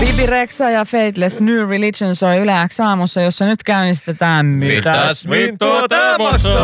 Bibi Rexha ja Faithless New Religion soi Yle X aamussa, jossa nyt käynnistetään Mitäs Minttua teemossa?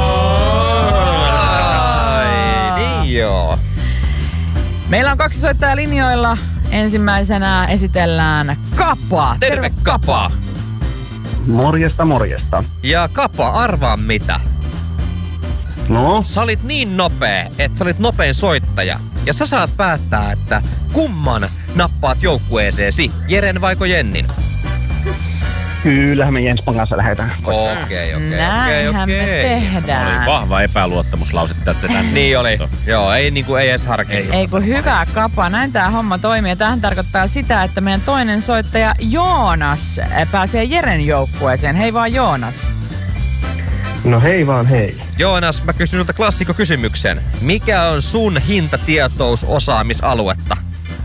Niin joo. Meillä on 2 soittajaa linjoilla. Ensimmäisenä esitellään Kapa. Terve Kapa. Morjesta, morjesta. Ja Kapa, arvaa mitä? No? Sä olit niin nopea, että sä olit nopein soittaja. Ja sä saat päättää, että kumman nappaat joukkueeseesi, Jeren vaiko Jennin? Kyllähän me Jenspan kanssa lähdetään. Okei. Näinhän me tehdään. Oli vahva epäluottamuslause tänne. Niin oli. Joo, ei edes harkinnut. Ei kun hyvä Kapa, näin tää homma toimii. Ja tämähän tarkoittaa sitä, että meidän toinen soittaja Joonas pääsee Jeren joukkueeseen. Hei vaan Joonas. No hei vaan hei. Joonas, mä kysyn sinulta klassikokysymyksen. Mikä on sun hintatietousosaamisaluetta?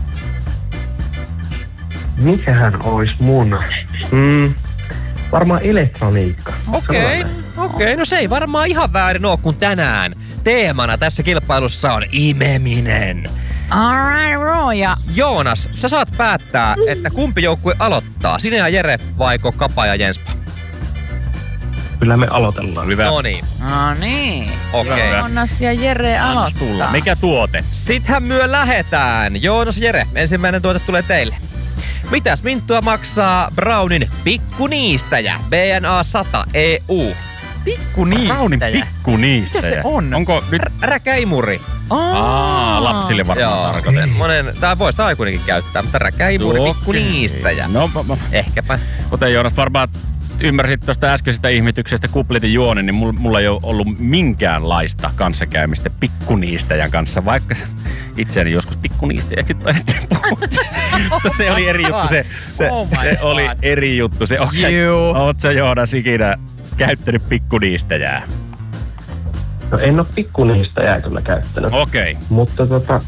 Mikähän ois mun? Varmaan elektroniikka. Okei, no se ei varmaan ihan väärin oo, kun tänään teemana tässä kilpailussa on imeminen. Alright, bro. Ja Joonas, sä saat päättää, että kumpi joukkue aloittaa. Sinä ja Jere vaiko Kapa ja Jenspa? Kyllä me aloitellaan. Hyvä. No niin. Okei. Joonas ja Jere aloittaa. Mikä tuote? Sittenhän myö lähetään. Joonas ja Jere, ensimmäinen tuote tulee teille. Mitäs Minttua maksaa Brownin pikkuniistäjä BNA 100 EU? Pikkuniistäjä? Brownin pikkuniistäjä. Mitä se on? Onko nyt... Räkäimuri. Lapsille varmaan tarkoitettu. Tää voisi tää aikuinenkin käyttää, mutta räkäimuri pikkuniistäjä. No, ehkäpä. kuten Joonas varmaan ymmärsit tuosta äskeisestä ihmetyksestä kuplitin juoni, niin mulla ei ole ollut minkäänlaista kanssakäymistä pikkuniistäjän kanssa, vaikka itseäni joskus pikkuniistäjäksi taidettiin puhua. Mutta se oli eri juttu. Se oli eri juttu. Oot sä Joonas ikinä käyttänyt pikkuniistäjää? No en oo pikkuniistäjää kyllä käyttänyt. Okei. Mutta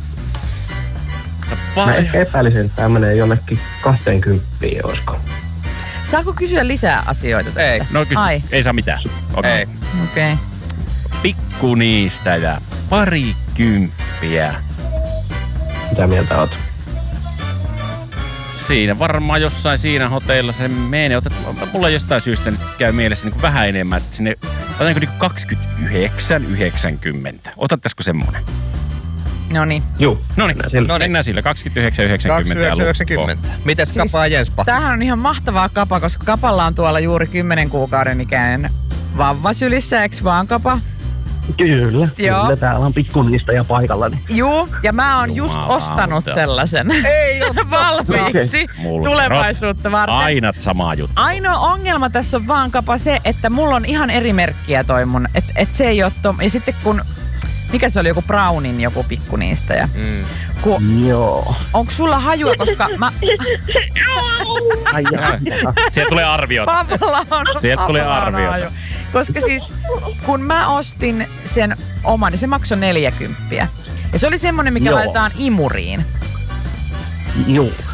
mä ehkä epäilisin, että tää menee jonnekin 20, olisiko. Saako kysyä lisää asioita tästä? Ei. No ei saa mitään. Ei. Okei. Pikkuniistäjä. 20. Mitä mieltä oot? Siinä varmaan jossain siinä hotellilla se menee. Mulla jostain syystä nyt käy mielessä niin kuin vähän enemmän, että sinne otanko niin 29,90. Otattaisiko semmonen? Noniin. Juu. Noniin. Mennään sillä 29,90. Mitäs Kapa ja Jenspa? Tämähän on ihan mahtavaa Kapa, koska Kapalla on tuolla juuri 10 kuukauden ikäinen vauva sylissä, eks vaan Kapa? Kyllä. Joo. Kyllä täällä on pikkuniistäjä paikallani. Juu, ja mä oon just ostanut sellaisen. Ei ole valmiiksi tulevaisuutta varten. Aina sama juttu. Ainoa ongelma tässä on vaan Kapa se, että mulla on ihan eri merkkiä toi mun. Et se ei oo ja sitten kun mikä se oli, joku Brownin joku pikkuniistäjä? Joo. Onko sulla hajua, koska mä... Sieltä tulee arviot. Sieltä tulee arviot. Koska siis, kun mä ostin sen oman, niin se maksoi 40. Ja se oli semmonen, mikä laitetaan imuriin. Joo.